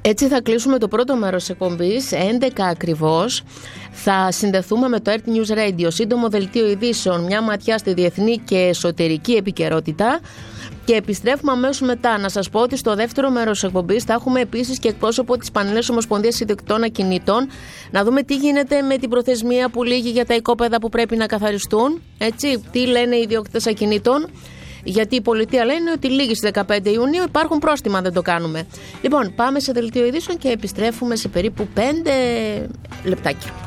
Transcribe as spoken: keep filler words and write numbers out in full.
Έτσι θα κλείσουμε το πρώτο μέρος εκπομπής, έντεκα ακριβώς. Θα συνδεθούμε με το Earth News Radio, σύντομο δελτίο ειδήσεων, μια ματιά στη διεθνή και εσωτερική επικαιρότητα. Και επιστρέφουμε αμέσως μετά. Να σας πω ότι στο δεύτερο μέρος της εκπομπής θα έχουμε επίσης και εκπρόσωπο της Πανελλήνιας Ομοσπονδίας Ιδιοκτητών Ακινήτων. Να δούμε τι γίνεται με την προθεσμία που λήγει για τα οικόπεδα που πρέπει να καθαριστούν. Έτσι, τι λένε οι ιδιοκτήτες ακινήτων. Γιατί η πολιτεία λένε ότι λήγει στις δεκαπέντε Ιουνίου, υπάρχουν πρόστιμα αν δεν το κάνουμε. Λοιπόν, πάμε σε δελτίο ειδήσεων και επιστρέφουμε σε περίπου πέντε λεπτάκια.